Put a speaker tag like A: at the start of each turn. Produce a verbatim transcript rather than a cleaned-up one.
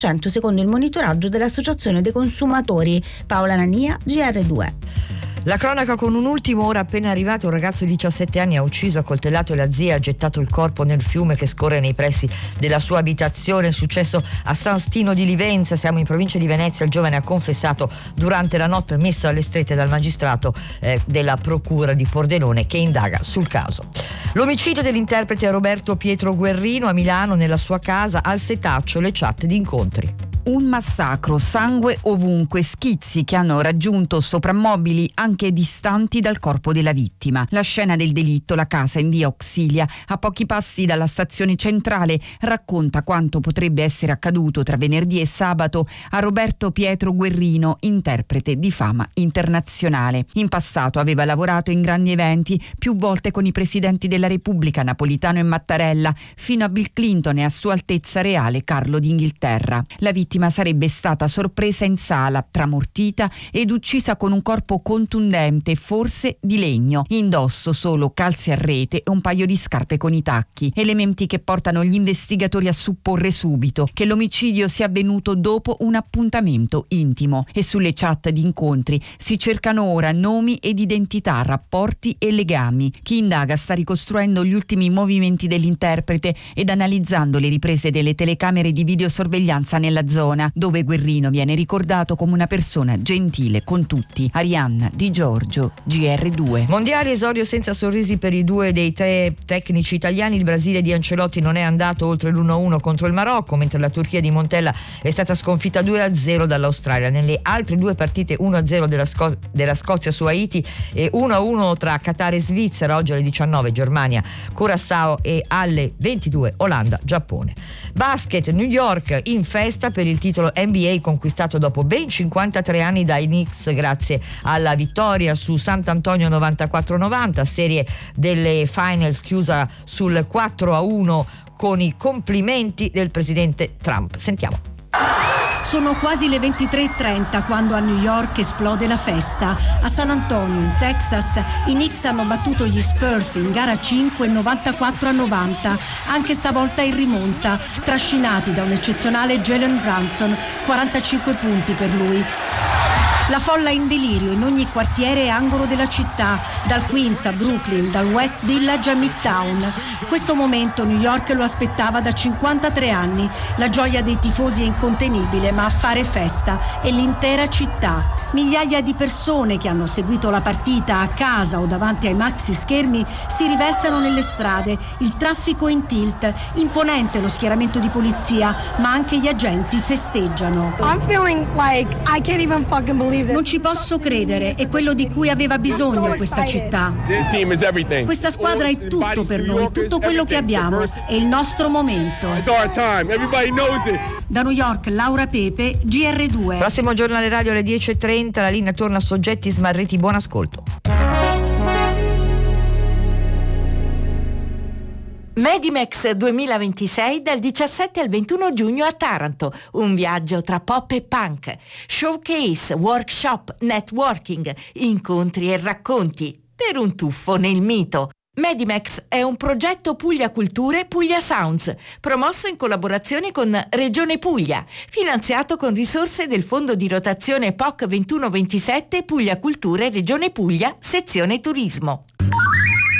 A: cento secondo il monitoraggio dell'Associazione dei Consumatori. Paola Nania, G R due.
B: La cronaca con un ultimo, ora appena arrivato, un ragazzo di diciassette anni ha ucciso, accoltellato e la zia ha gettato il corpo nel fiume che scorre nei pressi della sua abitazione. È successo a San Stino di Livenza, siamo in provincia di Venezia. Il giovane ha confessato durante la notte messa alle strette dal magistrato eh, della procura di Pordenone che indaga sul caso. L'omicidio dell'interprete Roberto Pietro Guerrino a Milano, nella sua casa, al setaccio le chat di incontri.
C: Un massacro, sangue ovunque, schizzi che hanno raggiunto soprammobili anche distanti dal corpo della vittima. La scena del delitto, la casa in via Auxilia, a pochi passi dalla stazione centrale, racconta quanto potrebbe essere accaduto tra venerdì e sabato a Roberto Pietro Guerrino, interprete di fama internazionale. In passato aveva lavorato in grandi eventi, più volte con i presidenti della Repubblica, Napolitano e Mattarella, fino a Bill Clinton e a Sua Altezza Reale Carlo d'Inghilterra. La vittima sarebbe stata sorpresa in sala, tramortita ed uccisa con un corpo contundente, forse di legno. Indosso solo calze a rete e un paio di scarpe con i tacchi, elementi che portano gli investigatori a supporre subito che l'omicidio sia avvenuto dopo un appuntamento intimo. E sulle chat di incontri si cercano ora nomi ed identità, rapporti e legami. Chi indaga sta ricostruendo gli ultimi movimenti dell'interprete ed analizzando le riprese delle telecamere di videosorveglianza nella zona, dove Guerrino viene ricordato come una persona gentile con tutti. Arianna Di Giorgio, G R due.
B: Mondiali, esordio senza sorrisi per i due dei tre tecnici italiani. Il Brasile di Ancelotti non è andato oltre l'uno a uno contro il Marocco, mentre la Turchia di Montella è stata sconfitta due a zero dall'Australia. Nelle altre due partite, uno a zero della, Sco- della Scozia su Haiti e uno a uno tra Qatar e Svizzera. Oggi alle diciannove Germania, Curaçao e alle ventidue Olanda, Giappone. Basket, New York in festa per il titolo N B A conquistato dopo ben cinquantatré anni dai Knicks grazie alla vittoria su Sant'Antonio novantaquattro novanta, serie delle finals chiusa sul quattro a uno con i complimenti del presidente Trump. Sentiamo.
D: Sono quasi le ventitré e trenta quando a New York esplode la festa. A San Antonio, in Texas, i Knicks hanno battuto gli Spurs in gara cinque novantaquattro a novanta, anche stavolta in rimonta, trascinati da un eccezionale Jalen Brunson, quarantacinque punti per lui. La folla è in delirio in ogni quartiere e angolo della città, dal Queens a Brooklyn, dal West Village a Midtown. Questo momento New York lo aspettava da cinquantatré anni. La gioia dei tifosi è incontenibile, ma a fare festa è l'intera città. Migliaia di persone che hanno seguito la partita a casa o davanti ai maxi schermi si riversano nelle strade. Il traffico è in tilt, imponente lo schieramento di polizia, ma anche gli agenti festeggiano.
E: I'm feeling like I can't even fucking believe this.
D: Non ci posso credere, è quello di cui aveva bisogno questa città. Questa squadra è tutto per noi, tutto quello che abbiamo, è il nostro momento. Da New York, Laura Pepe, G R due.
B: Prossimo giornale radio alle dieci e trenta, la linea torna a Soggetti Smarriti. Buon ascolto.
F: Medimex duemilaventisei dal diciassette al ventuno giugno a Taranto, un viaggio tra pop e punk, showcase, workshop, networking, incontri e racconti per un tuffo nel mito. Medimex è un progetto Puglia Culture Puglia Sounds, promosso in collaborazione con Regione Puglia, finanziato con risorse del Fondo di Rotazione P O C ventuno ventisette Puglia Culture Regione Puglia, sezione Turismo.